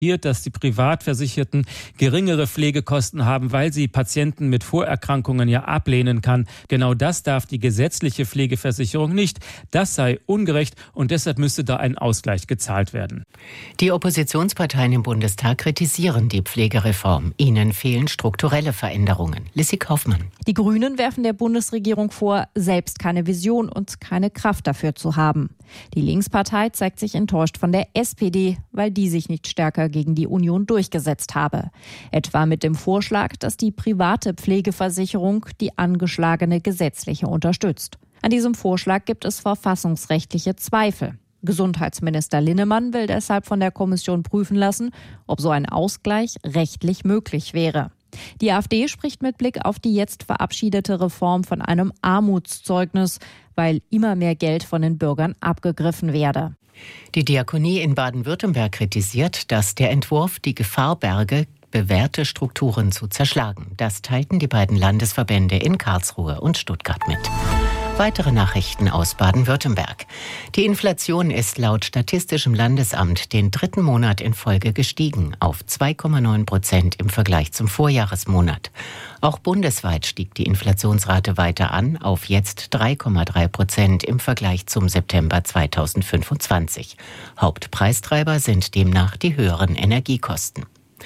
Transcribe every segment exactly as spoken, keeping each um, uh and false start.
dass die Privatversicherten geringere Pflegekosten haben, weil sie Patienten mit Vorerkrankungen ja ablehnen kann. Genau das darf die gesetzliche Pflegeversicherung nicht. Das sei ungerecht und deshalb müsste da ein Ausgleich gezahlt werden. Die Oppositionsparteien im Bundestag kritisieren die Pflegereform. Ihnen fehlen strukturelle Veränderungen. Lissi Kaufmann. Die Grünen werfen der Bundesregierung vor, selbst keine Vision und keine Kraft dafür zu haben. Die Linkspartei zeigt sich enttäuscht von der S P D, weil die sich nicht stärker gegen die Union durchgesetzt habe. Etwa mit dem Vorschlag, dass die private Pflegeversicherung die angeschlagene gesetzliche unterstützt. An diesem Vorschlag gibt es verfassungsrechtliche Zweifel. Gesundheitsminister Linnemann will deshalb von der Kommission prüfen lassen, ob so ein Ausgleich rechtlich möglich wäre. Die AfD spricht mit Blick auf die jetzt verabschiedete Reform von einem Armutszeugnis, weil immer mehr Geld von den Bürgern abgegriffen werde. Die Diakonie in Baden-Württemberg kritisiert, dass der Entwurf die Gefahr berge, bewährte Strukturen zu zerschlagen. Das teilten die beiden Landesverbände in Karlsruhe und Stuttgart mit. Weitere Nachrichten aus Baden-Württemberg. Die Inflation ist laut Statistischem Landesamt den dritten Monat in Folge gestiegen, auf zwei Komma neun Prozent im Vergleich zum Vorjahresmonat. Auch bundesweit stieg die Inflationsrate weiter an, auf jetzt drei Komma drei Prozent im Vergleich zum September zweitausendfünfundzwanzig. Hauptpreistreiber sind demnach die höheren Energiekosten.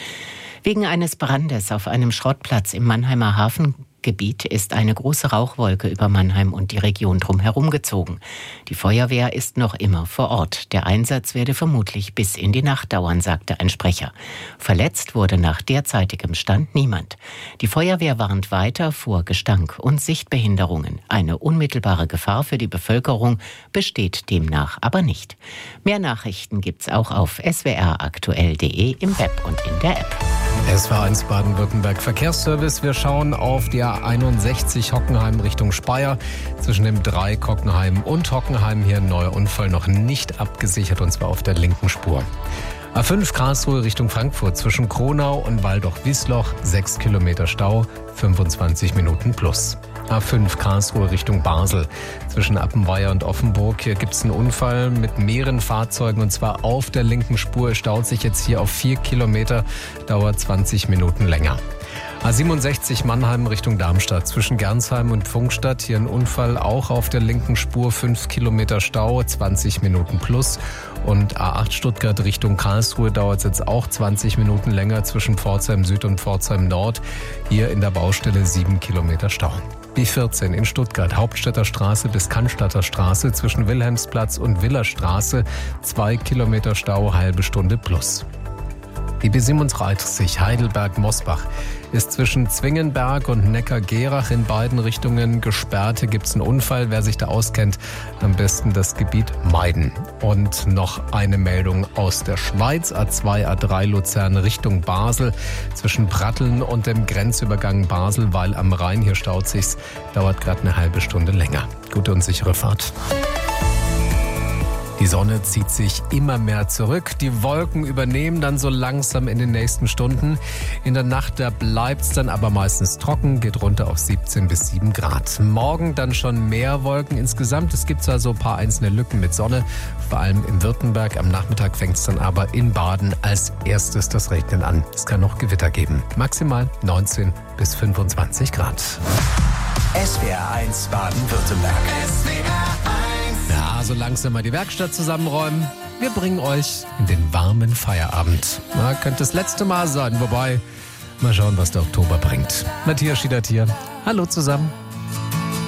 Wegen eines Brandes auf einem Schrottplatz im Mannheimer Hafen Gebiet ist eine große Rauchwolke über Mannheim und die Region drumherum gezogen. Die Feuerwehr ist noch immer vor Ort. Der Einsatz werde vermutlich bis in die Nacht dauern, sagte ein Sprecher. Verletzt wurde nach derzeitigem Stand niemand. Die Feuerwehr warnt weiter vor Gestank und Sichtbehinderungen. Eine unmittelbare Gefahr für die Bevölkerung besteht demnach aber nicht. Mehr Nachrichten gibt's auch auf s w r aktuell punkt d e im Web und in der App. S W R eins Baden-Württemberg Verkehrsservice. Wir schauen auf die A einundsechzig Hockenheim Richtung Speyer. Zwischen dem Dreieck Hockenheim und Hockenheim hier ein neuer Unfall noch nicht abgesichert, und zwar auf der linken Spur. A fünf Karlsruhe Richtung Frankfurt zwischen Kronau und Waldoch-Wiesloch. sechs Kilometer Stau, fünfundzwanzig Minuten plus. A fünf Karlsruhe Richtung Basel. Zwischen Appenweier und Offenburg. Hier gibt es einen Unfall mit mehreren Fahrzeugen, und zwar auf der linken Spur. Es staut sich jetzt hier auf vier Kilometer, dauert zwanzig Minuten länger. A siebenundsechzig Mannheim Richtung Darmstadt. Zwischen Gernsheim und Pfungstadt. Hier ein Unfall auch auf der linken Spur. fünf Kilometer Stau, zwanzig Minuten plus. Und A acht Stuttgart Richtung Karlsruhe dauert es jetzt auch zwanzig Minuten länger zwischen Pforzheim Süd und Pforzheim Nord. Hier in der Baustelle sieben Kilometer Stau. B vierzehn in Stuttgart, Hauptstädter Straße bis Cannstatter Straße, zwischen Wilhelmsplatz und Willerstraße, zwei Kilometer Stau, halbe Stunde plus. Die B siebenunddreißig Heidelberg-Mosbach ist zwischen Zwingenberg und Neckar-Gerach in beiden Richtungen gesperrt. Hier gibt es einen Unfall. Wer sich da auskennt, am besten das Gebiet meiden. Und noch eine Meldung aus der Schweiz. A zwei, A drei Luzern Richtung Basel. Zwischen Pratteln und dem Grenzübergang Basel-Weil am Rhein. Hier staut sich's. Dauert gerade eine halbe Stunde länger. Gute und sichere Fahrt. Die Sonne zieht sich immer mehr zurück. Die Wolken übernehmen dann so langsam in den nächsten Stunden. In der Nacht, da bleibt's dann aber meistens trocken, geht runter auf siebzehn bis sieben Grad. Morgen dann schon mehr Wolken insgesamt. Es gibt zwar so ein paar einzelne Lücken mit Sonne, vor allem in Württemberg. Am Nachmittag fängt's dann aber in Baden als erstes das Regnen an. Es kann noch Gewitter geben. Maximal neunzehn bis fünfundzwanzig Grad. S W R eins Baden-Württemberg. S W R eins. Ja, so langsam mal die Werkstatt zusammenräumen. Wir bringen euch in den warmen Feierabend. Na, könnte das letzte Mal sein, wobei, mal schauen, was der Oktober bringt. Matthias Schiedert hier. Hallo zusammen.